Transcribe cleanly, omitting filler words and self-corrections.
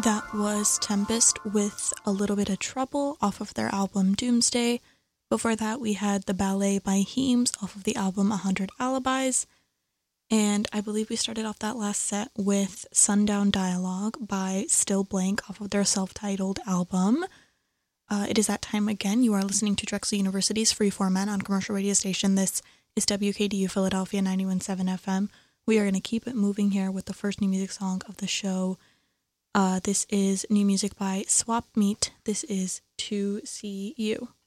That was Tempest with A Little Bit of Trouble off of their album Doomsday. Before that, we had The Ballet by Heems off of the album 100 Alibis. And I believe we started off that last set with Sundown Dialogue by Still Blank off of their self-titled album. It is that time again. You are listening to Drexel University's Free Format on commercial radio station. This is WKDU Philadelphia 91.7 FM. We are going to keep it moving here with the first new music song of the show. This is new music by Swap Meet. This is To See You.